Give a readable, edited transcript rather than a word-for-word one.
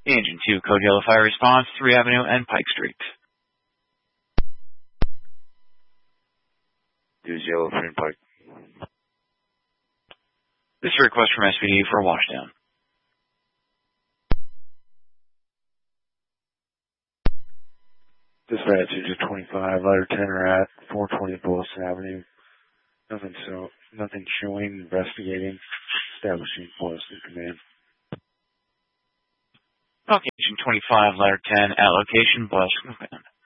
Agent 2, Code Yellow Fire Response, 3 Avenue and Pike Street. Use Yellow Fire and Pike. This is a request from SPD for a washdown. Dispatch Agent 25, Ladder 10 are at 420 Bullis Avenue. Nothing showing, investigating, establishing Bullis in command. Okay, Agent 25, Ladder 10, at location, Bullis command.